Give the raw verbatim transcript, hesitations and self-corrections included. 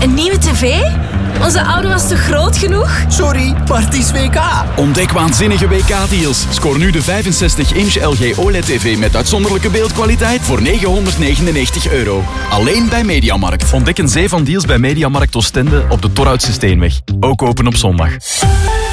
Een nieuwe tv? Onze oude was te groot genoeg? Sorry, maar het is W K. Ontdek waanzinnige W K-deals. Scoor nu de vijfenzestig inch L G O L E D-T V met uitzonderlijke beeldkwaliteit voor negenhonderdnegenennegentig euro. Alleen bij Mediamarkt. Ontdek een zee van deals bij Mediamarkt Oostende op de Torhoutse Steenweg. Ook open op zondag.